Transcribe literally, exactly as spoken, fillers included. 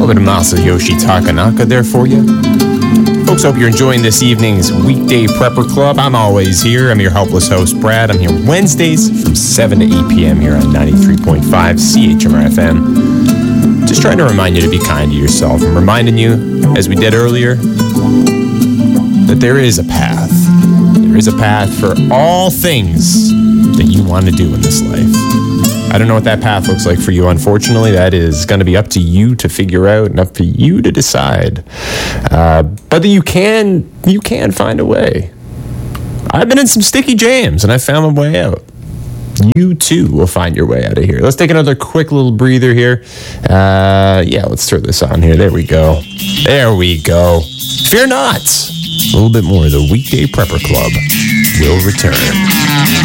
little bit of Masayoshi Takanaka there for you. Folks, hope you're enjoying this evening's Weekday Prepper Club. I'm always here. I'm your helpless host, Brad. I'm here Wednesdays from seven to eight p.m. here on ninety-three point five C H M R F M. Just trying to remind you to be kind to yourself. I'm reminding you, as we did earlier, that there is a path. There is a path for all things that you want to do in this life. I don't know what that path looks like for you, unfortunately. That is going to be up to you to figure out and up to you to decide. Uh, but you can, you can find a way. I've been in some sticky jams, and I found my way out. You, too, will find your way out of here. Let's take another quick little breather here. Uh, yeah, let's throw this on here. There we go. There we go. Fear not. A little bit more of the Weekday Prepper Club will return.